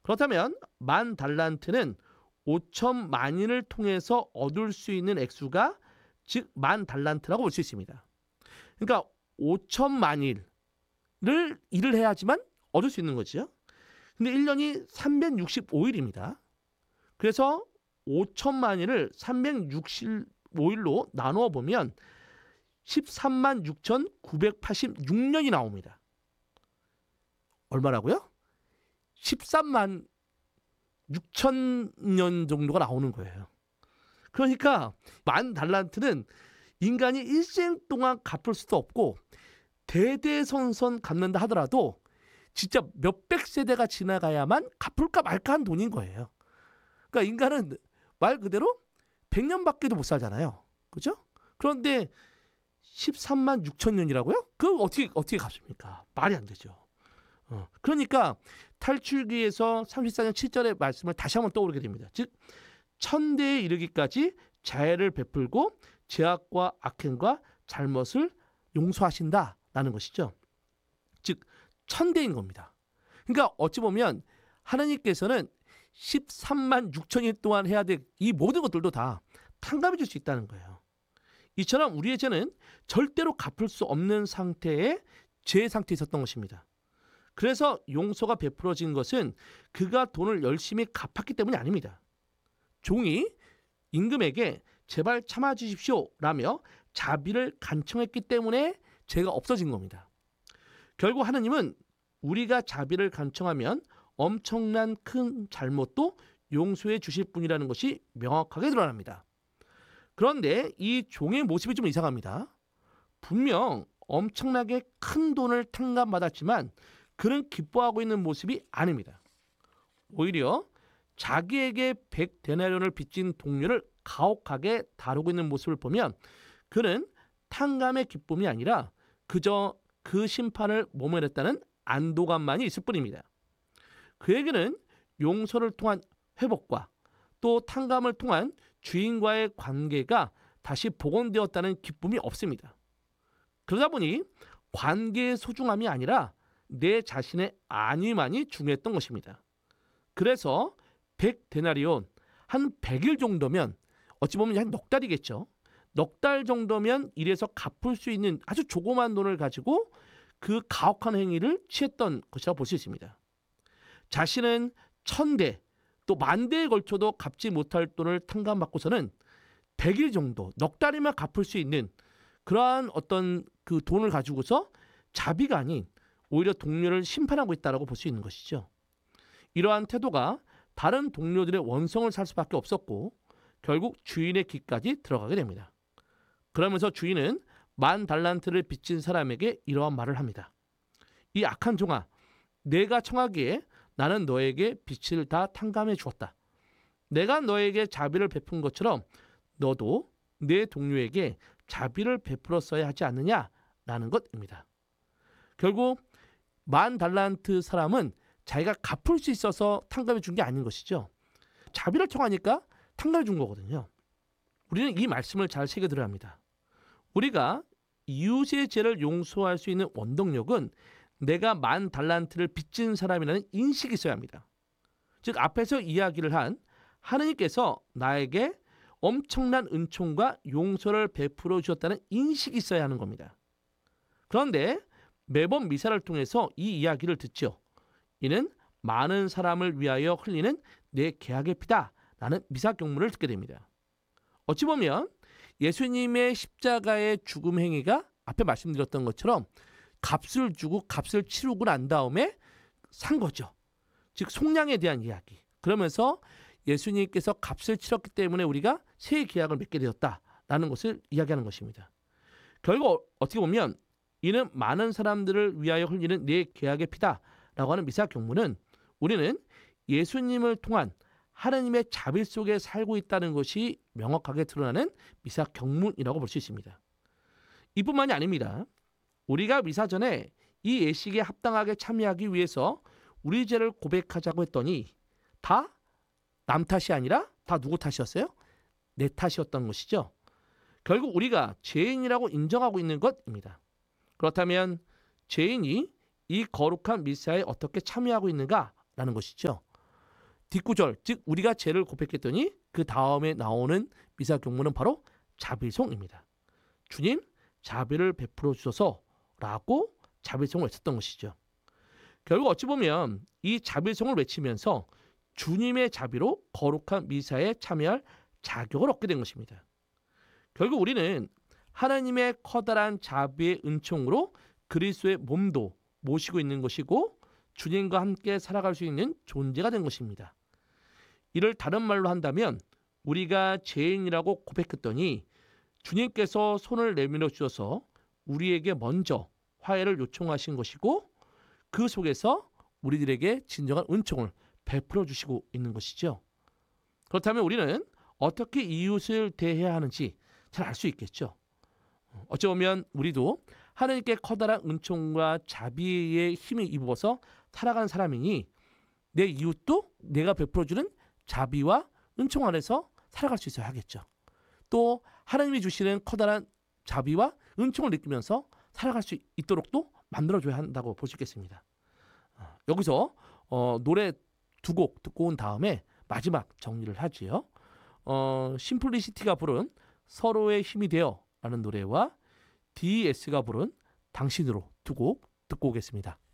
그렇다면 만 달란트는 5천 만인을 통해서 얻을 수 있는 액수가 즉 만 달란트라고 볼 수 있습니다. 그러니까 5천 만일을 일을 해야지만 얻을 수 있는 거죠. 근데 1년이 365일입니다. 그래서 5천만일을 365일로 나누어 보면 13만 6,986년이 나옵니다. 얼마라고요? 13만 6천 년 정도가 나오는 거예요. 그러니까 만 달란트는 인간이 일생 동안 갚을 수도 없고 대대손손 갚는다 하더라도 진짜 몇백 세대가 지나가야만 갚을까 말까 한 돈인 거예요. 그러니까 인간은 말 그대로 100년밖에도 못 살잖아요. 그죠? 그런데 13만 6천 년이라고요? 그걸 어떻게 갚습니까? 말이 안 되죠. 그러니까 탈출기에서 34장 7절의 말씀을 다시 한번 떠오르게 됩니다. 즉 천대에 이르기까지 자애를 베풀고 죄악과 악행과 잘못을 용서하신다라는 것이죠. 즉 천대인 겁니다. 그러니까 어찌 보면 하나님께서는 13만 6천일 동안 해야 될 이 모든 것들도 다 탕감해 줄 수 있다는 거예요. 이처럼 우리의 죄는 절대로 갚을 수 없는 상태의 죄 상태에 있었던 것입니다. 그래서 용서가 베풀어진 것은 그가 돈을 열심히 갚았기 때문이 아닙니다. 종이 임금에게 제발 참아주십시오 라며 자비를 간청했기 때문에 죄가 없어진 겁니다. 결국 하나님은 우리가 자비를 간청하면 엄청난 큰 잘못도 용서해 주실 분이라는 것이 명확하게 드러납니다. 그런데 이 종의 모습이 좀 이상합니다. 분명 엄청나게 큰 돈을 탕감받았지만 그는 기뻐하고 있는 모습이 아닙니다. 오히려 자기에게 100데나리온을 빚진 동료를 가혹하게 다루고 있는 모습을 보면 그는 탕감의 기쁨이 아니라 그저 그 심판을 모면했다는 안도감만이 있을 뿐입니다. 그에게는 용서를 통한 회복과 또 탕감을 통한 주인과의 관계가 다시 복원되었다는 기쁨이 없습니다. 그러다 보니 관계의 소중함이 아니라 내 자신의 안위만이 중요했던 것입니다. 그래서 100데나리온, 한 100일 정도면 어찌 보면 한 넉 달이겠죠. 넉 달 정도면 일해서 갚을 수 있는 아주 조그만 돈을 가지고 그 가혹한 행위를 취했던 것이라고 볼 수 있습니다. 자신은 1000대 또 10,000대에 걸쳐도 갚지 못할 돈을 탕감받고서는 100일 정도, 넉 달이면 갚을 수 있는 그러한 어떤 그 돈을 가지고서 자비가 아닌 오히려 동료를 심판하고 있다고 볼 수 있는 것이죠. 이러한 태도가 다른 동료들의 원성을 살 수밖에 없었고 결국 주인의 귀까지 들어가게 됩니다. 그러면서 주인은 만 달란트를 빚진 사람에게 이러한 말을 합니다. 이 악한 종아, 내가 청하기에 나는 너에게 빚을 다 탕감해 주었다. 내가 너에게 자비를 베푼 것처럼 너도 내 동료에게 자비를 베풀었어야 하지 않느냐라는 것입니다. 결국 만 달란트 사람은 자기가 갚을 수 있어서 탕감해 준 게 아닌 것이죠. 자비를 청하니까 탕감해 준 거거든요. 우리는 이 말씀을 잘 새겨들어야 합니다. 우리가 이웃의 죄를 용서할 수 있는 원동력은 내가 만 달란트를 빚진 사람이라는 인식이 있어야 합니다. 즉 앞에서 이야기를 한 하느님께서 나에게 엄청난 은총과 용서를 베풀어 주셨다는 인식이 있어야 하는 겁니다. 그런데 매번 미사를 통해서 이 이야기를 듣죠. 이는 많은 사람을 위하여 흘리는 내 계약의 피다 라는 미사 경문을 듣게 됩니다. 어찌 보면 예수님의 십자가의 죽음 행위가 앞에 말씀드렸던 것처럼 값을 주고 값을 치르고 난 다음에 산 거죠. 즉 속량에 대한 이야기. 그러면서 예수님께서 값을 치렀기 때문에 우리가 새 계약을 맺게 되었다라는 것을 이야기하는 것입니다. 결국 어떻게 보면 이는 많은 사람들을 위하여 흘리는 내 계약의 피다라고 하는 미사 경문은 우리는 예수님을 통한 하나님의 자비 속에 살고 있다는 것이 명확하게 드러나는 미사 경문이라고 볼 수 있습니다. 이뿐만이 아닙니다. 우리가 미사 전에 이 예식에 합당하게 참여하기 위해서 우리 죄를 고백하자고 했더니 다 남 탓이 아니라 다 누구 탓이었어요? 내 탓이었던 것이죠. 결국 우리가 죄인이라고 인정하고 있는 것입니다. 그렇다면 죄인이 이 거룩한 미사에 어떻게 참여하고 있는가라는 것이죠. 뒷구절, 즉 우리가 죄를 고백했더니 그 다음에 나오는 미사 경무는 바로 자비송입니다. 주님 자비를 베풀어 주셔서라고 자비송을 외쳤던 것이죠. 결국 어찌 보면 이 자비송을 외치면서 주님의 자비로 거룩한 미사에 참여할 자격을 얻게 된 것입니다. 결국 우리는 하나님의 커다란 자비의 은총으로 그리스도의 몸도 모시고 있는 것이고 주님과 함께 살아갈 수 있는 존재가 된 것입니다. 이를 다른 말로 한다면 우리가 죄인이라고 고백했더니 주님께서 손을 내밀어 주셔서 우리에게 먼저 화해를 요청하신 것이고 그 속에서 우리들에게 진정한 은총을 베풀어 주시고 있는 것이죠. 그렇다면 우리는 어떻게 이웃을 대해야 하는지 잘 알 수 있겠죠. 어찌 보면 우리도 하나님께 커다란 은총과 자비의 힘을 입어서 살아가는 사람이니 내 이웃도 내가 베풀어주는 자비와 은총 안에서 살아갈 수 있어야 하겠죠. 또 하나님이 주시는 커다란 자비와 은총을 느끼면서 살아갈 수 있도록 또 만들어줘야 한다고 볼 수 있겠습니다. 여기서 노래 2곡 듣고 온 다음에 마지막 정리를 하지요. 심플리시티가 부른 서로의 힘이 되어 라는 노래와 DS가 부른 당신으로 2곡 듣고 오겠습니다.